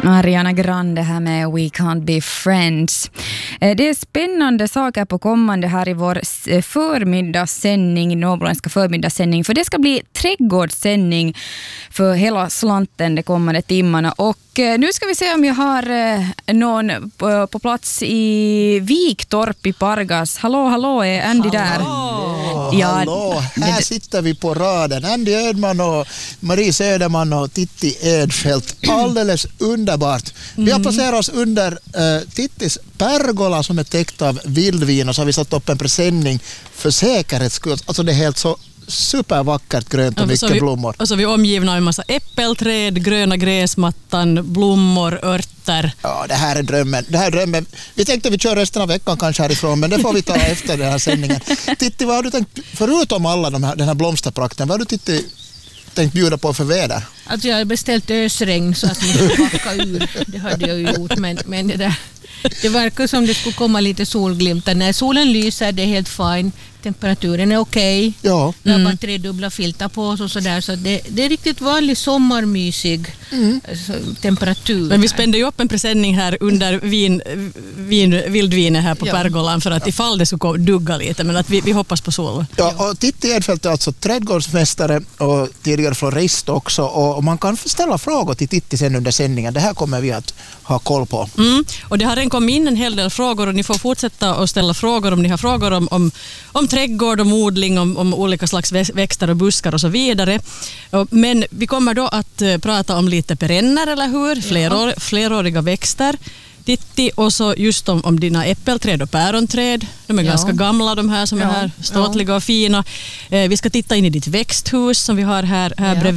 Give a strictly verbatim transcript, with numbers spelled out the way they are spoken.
Ariana Grande här med We Can't Be Friends. Det är spännande saker på kommande här i vår förmiddagssändning, norrländska förmiddagssändning, för det ska bli trädgårdssändning för hela slanten de kommande timmarna. Och nu ska vi se om jag har någon på, på plats i Viktorp i Pargas. Hallå, hallå, är Andy där? Hallå, ja, hallå. Här sitter vi på raden. Andy Ödman och Marie Söderman och Titti Edfeldt. Alldeles underbart. Vi har placerat oss under uh, Tittis pergola som är täckt av vildvin, och så har vi satt upp en presenning för säkerhets skull. Alltså det är helt så supervackert grönt och ja, mycket vi, blommor. Och så är vi omgivna av en massa äppelträd, gröna gräsmattan, blommor, örter. Ja, det här är drömmen. Det här är drömmen. Vi tänkte vi kör resten av veckan kanske härifrån, men det får vi ta efter den här sändningen. Titti, vad har du tänkt, förutom alla de här, den här blomsterprakten, vad har du Titti tänkt bjuda på för väder? Alltså jag har beställt ösregn så att ni ska backa ur. Det hade jag ju gjort, men, men det där, det verkar som det skulle komma lite solglimtar. När solen lyser, det är helt fine. Temperaturen är okej. Okay. Ja. Vi har bara tre dubbla filtar på oss och sådär. Så det, det är riktigt vanlig sommarmysig mm. temperatur. Men vi spände ju upp en presenning här under vin, vin, vildvinet här på ja. pergolan för att ifall det skulle dugga lite, men att vi, vi hoppas på sol. Ja, och Titti Edfeldt är alltså trädgårdsmästare och tidigare florist också, och man kan ställa frågor till Titti sen under sändningen. Det här kommer vi att ha koll på. Mm. Och det har redan kommit in en hel del frågor, och ni får fortsätta att ställa frågor om ni har frågor om, om, om trädgård, om odling, om, om olika slags växter och buskar och så vidare. Men vi kommer då att prata om lite perenner, eller hur? Flerår, fleråriga växter. Titti, och så just om, om dina äppelträd och päronträd. De är ja. ganska gamla, de här som ja. är här, ståtliga ja. och fina. Eh, vi ska titta in i ditt växthus som vi har här, här ja. bredvid.